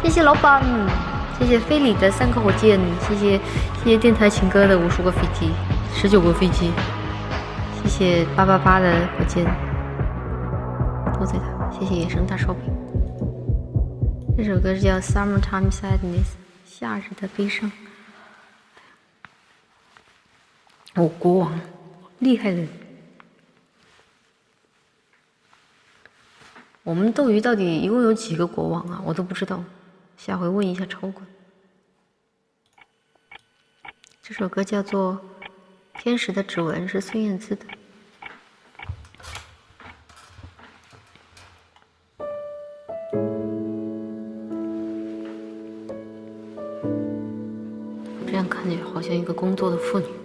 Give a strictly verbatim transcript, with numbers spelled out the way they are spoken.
谢谢老板，谢谢非礼的三颗火箭，谢谢谢谢电台情歌的无数个飞机，十九个飞机，谢谢八八八的火箭，多谢他，谢谢野生大烧饼。这首歌是叫《Summertime Sadness》，夏日的悲伤。哦，国王，厉害了！我们斗鱼到底一共有几个国王啊？我都不知道，下回问一下超管。这首歌叫做《天使的指纹》，是孙燕姿的。这样看起来好像一个工作的妇女。